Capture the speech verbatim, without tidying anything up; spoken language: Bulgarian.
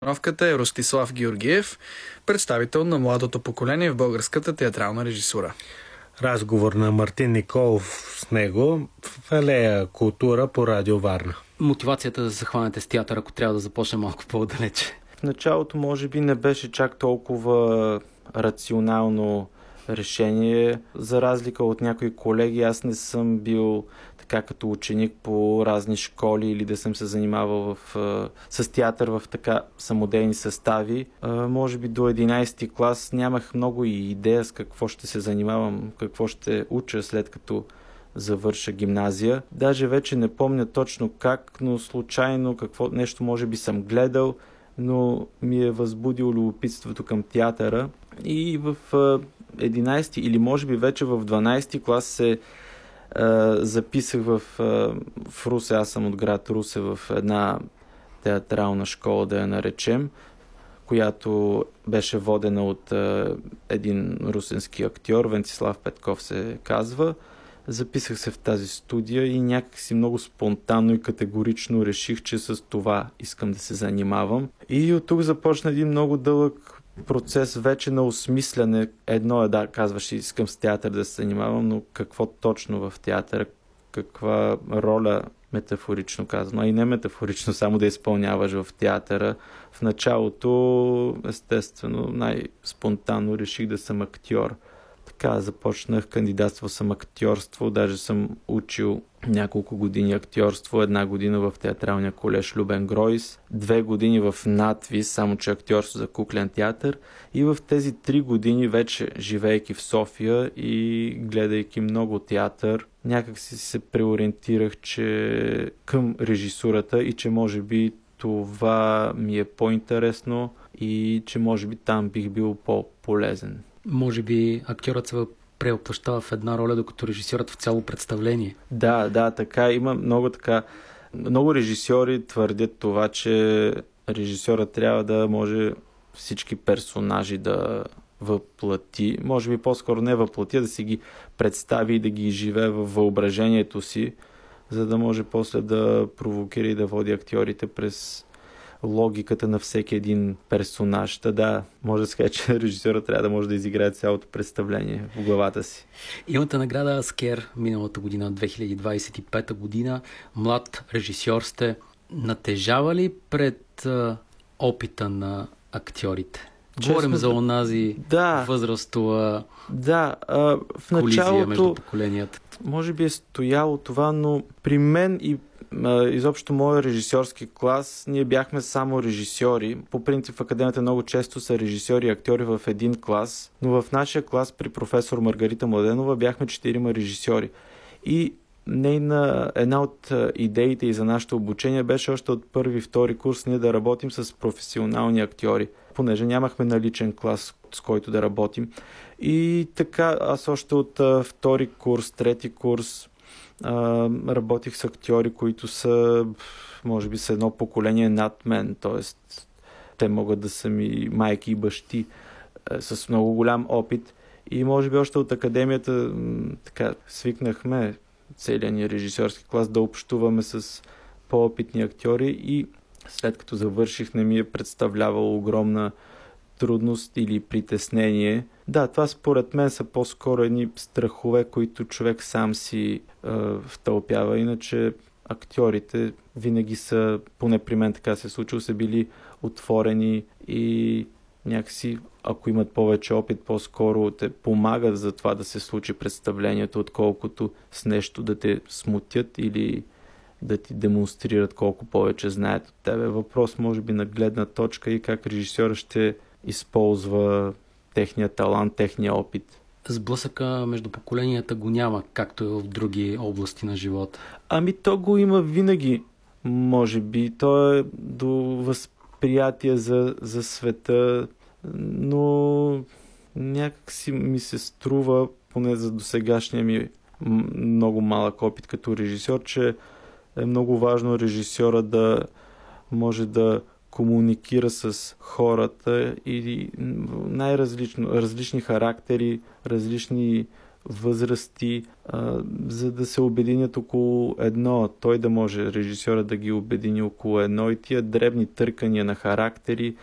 Постановката е Ростислав Георгиев, представител на младото поколение в българската театрална режисура. Разговор на Мартин Николов с него в алея Култура по Радио Варна. Мотивацията да се захванете с театър, ако трябва да започне малко по-далече? В началото може би не беше чак толкова рационално решение. За разлика от някои колеги, аз не съм бил така като ученик по разни школи или да съм се занимавал в, с театър в така самодейни състави. Може би до единайсети клас нямах много и идея с какво ще се занимавам, какво ще уча след като завърша гимназия. Даже вече не помня точно как, но случайно какво нещо може би съм гледал, но ми е възбудило любопитството към театъра. И в единайсети или може би вече в дванайсети клас се Uh, записах в, uh, в Русе, аз съм от град Русе, в една театрална школа, да я наречем, която беше водена от uh, един русенски актьор, Венцислав Петков се казва. Записах се в тази студия и някакси много спонтанно и категорично реших, че с това искам да се занимавам. И от тук започна един много дълъг процес вече на осмисляне. Едно е да казваш, искам с театър да се занимавам, но какво точно в театъра, каква роля, метафорично казано, а и не метафорично, само да изпълняваш в театъра. В началото, естествено, най-спонтанно реших да съм актьор. Така започнах, кандидатствал съм актьорство, даже съм учил няколко години актьорство, една година в театралния колеж Любен Гройс, две години в надвис, само че актьорство за куклен театър, и в тези три години вече живеейки в София и гледайки много театър, някак си се преориентирах че към режисурата и че може би това ми е по-интересно и че може би там бих бил по-полезен. Може би актьорът се преоплъщава в една роля, докато режисьорът в цяло представление. Да, да, така. Има много така. Много режисьори твърдят това, че режисьорът трябва да може всички персонажи да въплати. Може би по-скоро не въплати, да си ги представи и да ги изживее във въображението си, за да може после да провокира и да води актьорите през логиката на всеки един персонаж. Та да, може да се каже, че режисьорът трябва да може да изиграе цялото представление в главата си. Имате награда Аскер миналата година, две хиляди двадесет и пета година. Млад режисьор сте. Натежава ли пред а, опита на актьорите? Честно, говорим за онази да, възрастова да, а, в колизия началото, между поколенията. Може би е стояло това, но при мен и изобщо моя режисьорски клас, ние бяхме само режисьори. По принцип в академията много често са режисьори и актьори в един клас, но в нашия клас при професор Маргарита Младенова бяхме четирима режисьори. И нейна, една от идеите и за нашето обучение беше още от първи, втори курс ние да работим с професионални актьори, понеже нямахме наличен клас, с който да работим. И така аз още от а, втори курс, трети курс Uh, работих с актьори, които са, може би, с едно поколение над мен, т.е. те могат да са ми майки и бащи uh, с много голям опит. И може би още от академията м- така свикнахме целият ни режисьорски клас да общуваме с по-опитни актьори и след като завърших не ми е представлявало огромна трудност или притеснение. Да, това според мен са по-скоро едни страхове, които човек сам си е, втълпява. Иначе актьорите винаги са, поне при мен така се случило, са били отворени и някакси, ако имат повече опит, по-скоро те помагат за това да се случи представлението, отколкото с нещо да те смутят или да ти демонстрират колко повече знаят от тебе. Въпрос може би на гледна точка и как режисьорът ще използва техния талант, техния опит. Сблъсъка между поколенията го няма, както е в други области на живота. Ами то го има винаги, може би. То е до възприятие за, за света, но някак си ми се струва, поне за досегашния ми много малък опит като режисьор, че е много важно режисьора да може да комуникира с хората и най-различно, различни характери, различни възрасти, а, за да се обединят около едно. Той да може, режисьора, да ги обедини около едно и тия дребни търкания на характери